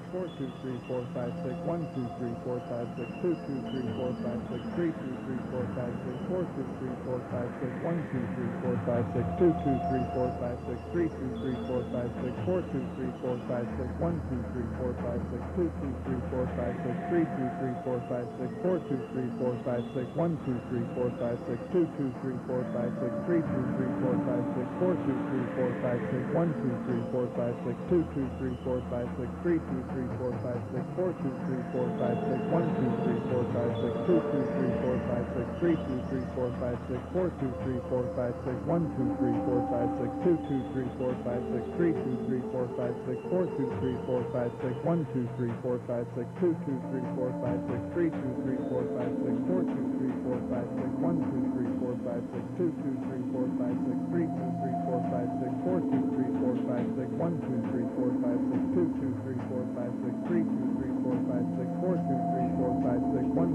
4 2 3 4 5 6 1 2 3 4 5 6 2 2 3 4 5 6 3 2 3 4 5 6 4 2 3 4 5 6 1 2 3 4 5 6 2 2 3 4 5 6 3 2 3 4 5 6 4 2 3 4 5 6 1 2 3 4 5 6 2 2 3 4 5 6 3 2 3 4 5 6 4 2 3 4 5 6 1 2 3 4 5 6 2 2 3 4 5 6 3 2 3 4 5 6 4 2 3 4 5 6 1 2 3 4 5 6 2 2 3 4 5 6 3 2 3 4 5 6 4 2 3 4 5 6 1 2 3 4 5 6 2 2 3 4 5 6 3 2 3 4 5 6 4 2 3 4 5 6 1 2 3 4 5 6 2 2 3 4 5 6 3 2 3 4 5 6 4 2 3 4 5 6 1 2 3 4 5 6 2 2 3 4 5 6 3 2 3 4 5 6 4 2 3 4 5 6 1 2 3 4 5 6 2 2 3 4 5 6 3 2 3 4 5 6 4 2 3 4 5 6 1 2 3 4 5 6 2 2 3